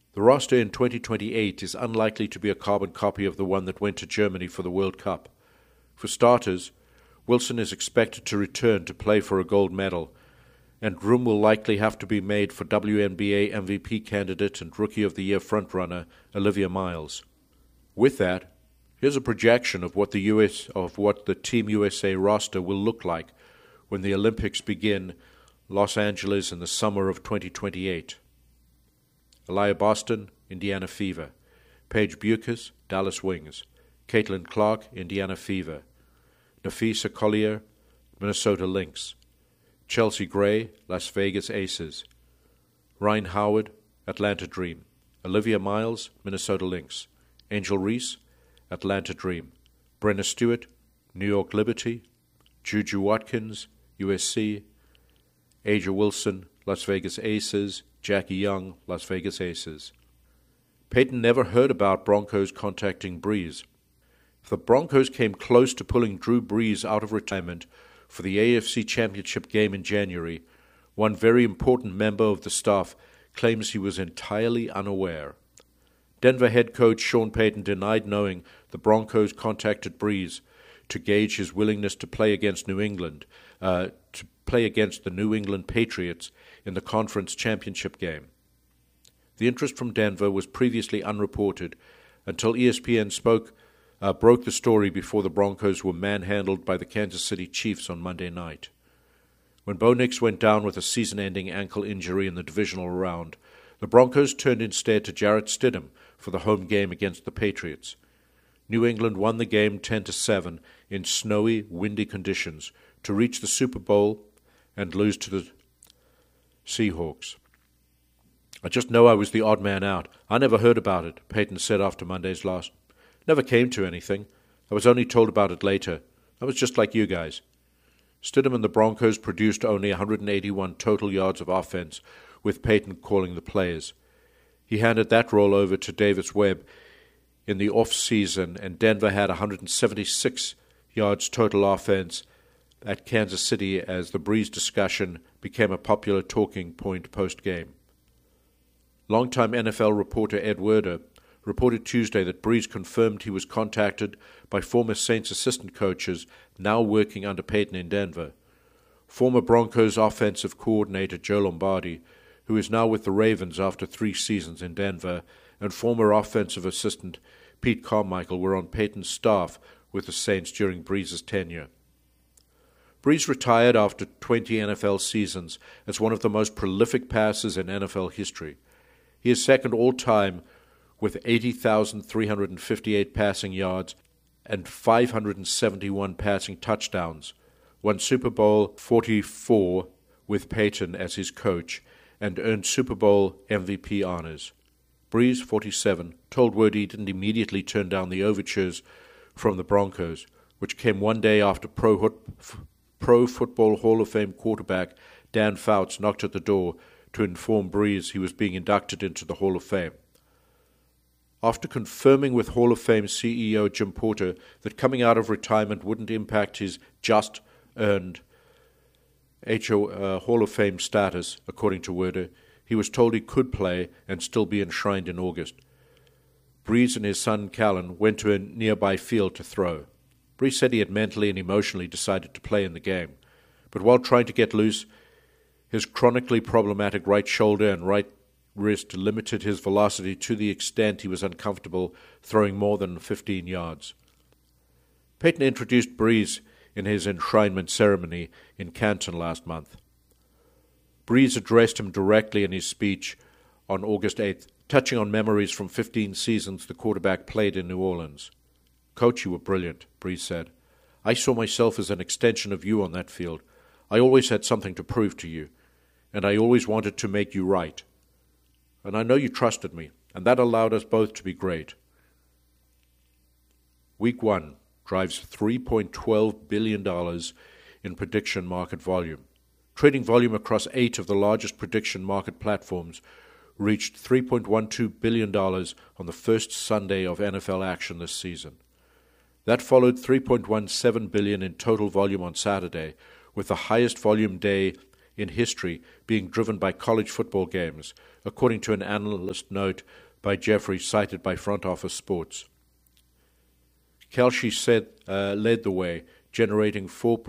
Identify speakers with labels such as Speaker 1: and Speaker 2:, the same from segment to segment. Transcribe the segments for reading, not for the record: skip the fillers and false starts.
Speaker 1: The roster in 2028 is unlikely to be a carbon copy of the one that went to Germany for the World Cup. For starters, Wilson is expected to return to play for a gold medal, and room will likely have to be made for WNBA MVP candidate and Rookie of the Year frontrunner Olivia Miles. With that, here's a projection of what the Team USA roster will look like when the Olympics begin Los Angeles in the summer of 2028. Aliyah Boston, Indiana Fever. Paige Bucas, Dallas Wings. Caitlin Clark, Indiana Fever. Nafisa Collier, Minnesota Lynx. Chelsea Gray, Las Vegas Aces. Ryan Howard, Atlanta Dream. Olivia Miles, Minnesota Lynx. Angel Reese, Atlanta Dream. Brenna Stewart, New York Liberty. Juju Watkins, USC. Aja Wilson, Las Vegas Aces. Jackie Young, Las Vegas Aces. Peyton never heard about Broncos contacting Brees. If the Broncos came close to pulling Drew Brees out of retirement for the AFC Championship game in January, one very important member of the staff claims he was entirely unaware. Denver head coach Sean Payton denied knowing the Broncos contacted Brees to gauge his willingness to play against the New England Patriots in the conference championship game. The interest from Denver was previously unreported until ESPN broke the story before the Broncos were manhandled by the Kansas City Chiefs on Monday night. When Bo Nix went down with a season-ending ankle injury in the divisional round, the Broncos turned instead to Jarrett Stidham for the home game against the Patriots. New England won the game 10-7 in snowy, windy conditions to reach the Super Bowl and lose to the Seahawks. "I just know I was the odd man out. I never heard about it," Peyton said after Monday's loss. "Never came to anything. I was only told about it later. I was just like you guys." Stidham and the Broncos produced only 181 total yards of offense, with Peyton calling the plays. He handed that role over to Davis Webb in the off-season, and Denver had 176 yards total offense at Kansas City as the Brees discussion became a popular talking point post-game. Longtime NFL reporter Ed Werder reported Tuesday that Brees confirmed he was contacted by former Saints assistant coaches now working under Peyton in Denver. Former Broncos offensive coordinator Joe Lombardi, who is now with the Ravens after 3 seasons in Denver, and former offensive assistant Pete Carmichael were on Peyton's staff with the Saints during Brees' tenure. Brees retired after 20 NFL seasons as one of the most prolific passers in NFL history. He is second all-time with 80,358 passing yards and 571 passing touchdowns, won Super Bowl 44 with Peyton as his coach, and earned Super Bowl MVP honors. Brees, 47, told Word he didn't immediately turn down the overtures from the Broncos, which came one day after Pro Football Hall of Fame quarterback Dan Fouts knocked at the door to inform Brees he was being inducted into the Hall of Fame. After confirming with Hall of Fame CEO Jim Porter that coming out of retirement wouldn't impact his just-earned Hall of Fame status, according to Werder, he was told he could play and still be enshrined in August. Brees and his son Callan went to a nearby field to throw. Brees said he had mentally and emotionally decided to play in the game, but while trying to get loose, his chronically problematic right shoulder and right wrist limited his velocity to the extent he was uncomfortable throwing more than 15 yards. Peyton introduced Brees in his enshrinement ceremony in Canton last month. Brees addressed him directly in his speech on August 8th, touching on memories from 15 seasons the quarterback played in New Orleans. "Coach, you were brilliant," Brees said. "I saw myself as an extension of you on that field. I always had something to prove to you, and I always wanted to make you right. And I know you trusted me, and that allowed us both to be great." Week 1 drives $3.12 billion in prediction market volume. Trading volume across 8 of the largest prediction market platforms reached $3.12 billion on the first Sunday of NFL action this season. That followed $3.17 billion in total volume on Saturday, with the highest volume day in history being driven by college football games, according to an analyst note by Jeffrey cited by Front Office Sports. Kelce led the way, generating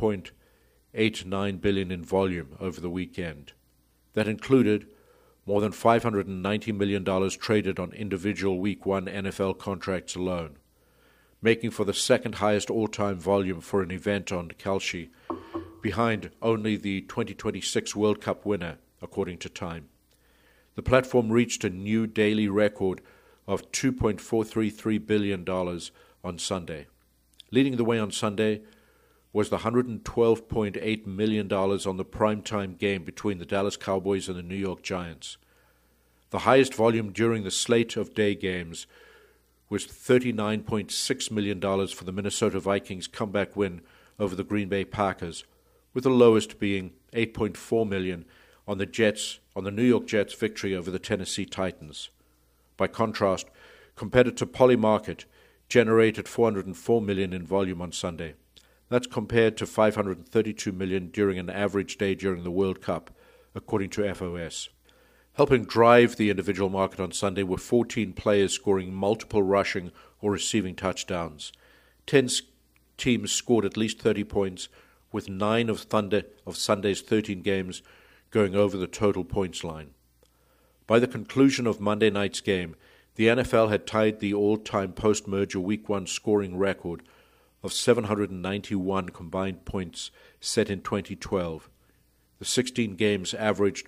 Speaker 1: $4.89 billion in volume over the weekend. That included more than $590 million traded on individual Week 1 NFL contracts alone, making for the second highest all-time volume for an event on Kelce, behind only the 2026 World Cup winner, according to Time. The platform reached a new daily record of $2.433 billion on Sunday. Leading the way on Sunday was the $112.8 million on the primetime game between the Dallas Cowboys and the New York Giants. The highest volume during the slate of day games was $39.6 million for the Minnesota Vikings comeback win over the Green Bay Packers, with the lowest being $8.4 million on the New York Jets' victory over the Tennessee Titans. By contrast, competitor Polymarket generated $404 million in volume on Sunday. That's compared to $532 million during an average day during the World Cup, according to FOS. Helping drive the individual market on Sunday were 14 players scoring multiple rushing or receiving touchdowns. 10 teams scored at least 30 points, with 9 of Sunday's 13 games going over the total points line. By the conclusion of Monday night's game, the NFL had tied the all-time post-merger Week 1 scoring record of 791 combined points set in 2012. The 16 games averaged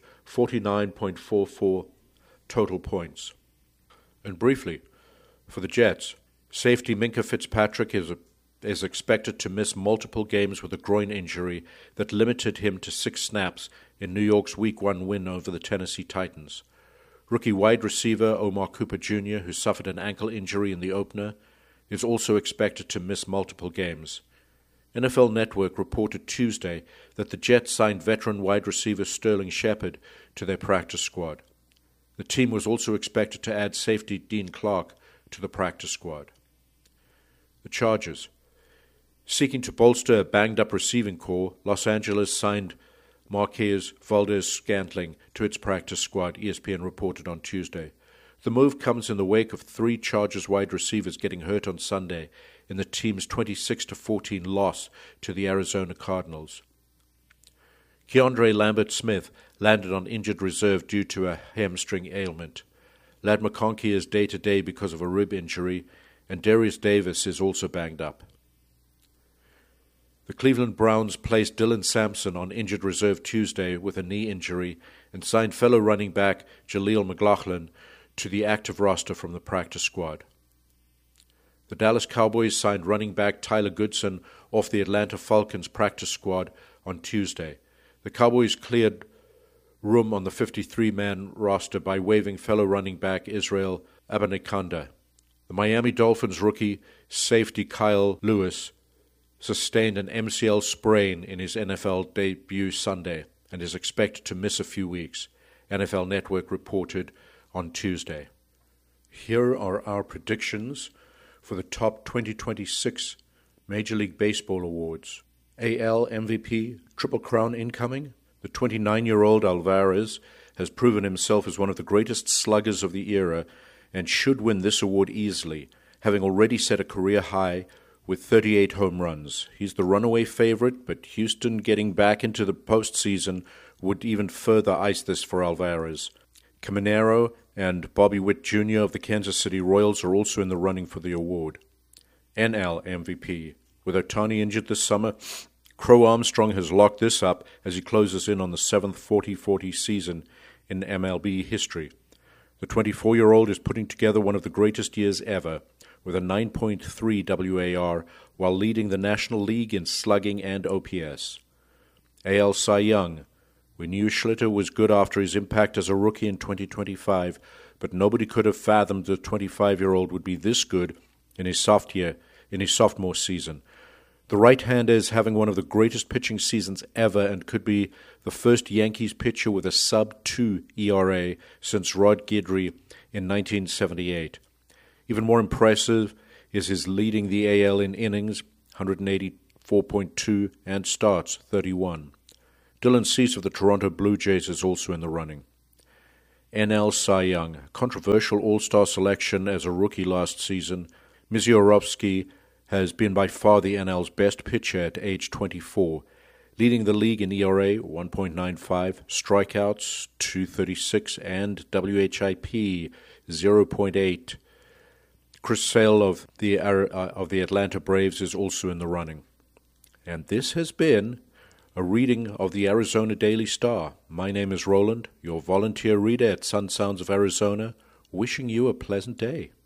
Speaker 1: 49.44 total points. And briefly, for the Jets, safety Minkah Fitzpatrick is expected to miss multiple games with a groin injury that limited him to 6 snaps in New York's Week 1 win over the Tennessee Titans. Rookie wide receiver Omar Cooper Jr., who suffered an ankle injury in the opener, is also expected to miss multiple games. NFL Network reported Tuesday that the Jets signed veteran wide receiver Sterling Shepard to their practice squad. The team was also expected to add safety Dean Clark to the practice squad. The Chargers. Seeking to bolster a banged-up receiving corps, Los Angeles signed Marquez Valdes-Scantling to its practice squad, ESPN reported on Tuesday. The move comes in the wake of 3 Chargers wide receivers getting hurt on Sunday in the team's 26-14 loss to the Arizona Cardinals. Keandre Lambert-Smith landed on injured reserve due to a hamstring ailment. Ladd McConkey is day-to-day because of a rib injury, and Darius Davis is also banged up. The Cleveland Browns placed Dylan Sampson on injured reserve Tuesday with a knee injury and signed fellow running back Jaleel McLaughlin to the active roster from the practice squad. The Dallas Cowboys signed running back Tyler Goodson off the Atlanta Falcons practice squad on Tuesday. The Cowboys cleared room on the 53-man roster by waiving fellow running back Israel Abanikanda. The Miami Dolphins rookie safety Kyle Lewis sustained an MCL sprain in his NFL debut Sunday and is expected to miss a few weeks, NFL Network reported on Tuesday. Here are our predictions for the top 2026 Major League Baseball awards. AL MVP, Triple Crown incoming. The 29-year-old Alvarez has proven himself as one of the greatest sluggers of the era and should win this award easily, having already set a career high with 38 home runs. He's the runaway favorite, but Houston getting back into the postseason would even further ice this for Alvarez. Caminero and Bobby Witt Jr. of the Kansas City Royals are also in the running for the award. NL MVP. With Ohtani injured this summer, Crow Armstrong has locked this up as he closes in on the 7th 40-40 season in MLB history. The 24-year-old is putting together one of the greatest years ever, with a 9.3 WAR while leading the National League in slugging and OPS. AL Cy Young. We knew Schlitter was good after his impact as a rookie in 2025, but nobody could have fathomed the 25-year-old would be this good in his sophomore season. The right-hander is having one of the greatest pitching seasons ever and could be the first Yankees pitcher with a sub-2 ERA since Rod Guidry in 1978. Even more impressive is his leading the AL in innings, 184.2, and starts, 31. Dylan Cease of the Toronto Blue Jays is also in the running. NL Cy Young, controversial all-star selection as a rookie last season. Misiorowski has been by far the NL's best pitcher at age 24, leading the league in ERA 1.95, strikeouts 236, and WHIP 0.8. Chris Sale of the Atlanta Braves is also in the running. And this has been a reading of the Arizona Daily Star. My name is Roland, your volunteer reader at Sun Sounds of Arizona, wishing you a pleasant day.